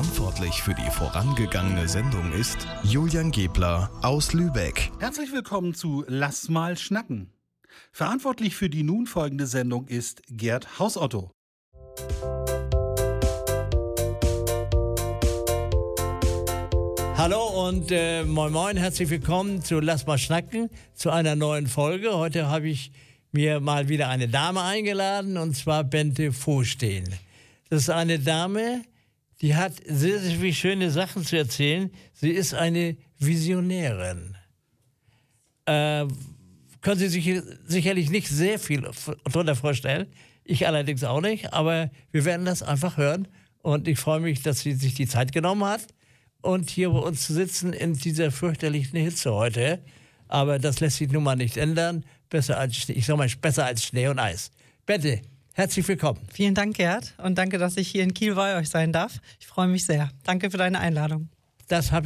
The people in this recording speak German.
Verantwortlich für die vorangegangene Sendung ist Julian Gebler aus Lübeck. Herzlich willkommen zu Lass mal schnacken. Verantwortlich für die nun folgende Sendung ist Gerd Hausotto. Hallo und moin moin, herzlich willkommen zu Lass mal schnacken, zu einer neuen Folge. Heute habe ich mir mal wieder eine Dame eingeladen, und zwar Bente Vohsteen. Das ist eine Dame, die hat sehr, sehr viele schöne Sachen zu erzählen. Sie ist eine Visionärin. Können Sie sich sicherlich nicht sehr viel darunter vorstellen. Ich allerdings auch nicht, aber wir werden das einfach hören. Und ich freue mich, dass sie sich die Zeit genommen hat und hier bei uns zu sitzen in dieser fürchterlichen Hitze heute. Aber das lässt sich nun mal nicht ändern. Besser als Schnee und Eis. Bente, herzlich willkommen. Vielen Dank, Gerd. Und danke, dass ich hier in Kiel bei euch sein darf. Ich freue mich sehr. Danke für deine Einladung. Das habe